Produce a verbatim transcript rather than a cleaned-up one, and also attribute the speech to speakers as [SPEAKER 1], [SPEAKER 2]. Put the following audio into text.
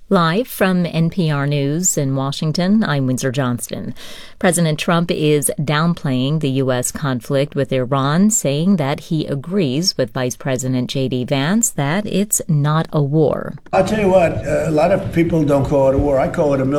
[SPEAKER 1] Live from N P R News in Washington, I'm Windsor Johnston. President Trump is downplaying the U S conflict with Iran, saying that he agrees with Vice President J D Vance that it's not a war.
[SPEAKER 2] I'll tell you what, a lot of people don't call it a war. I call it a military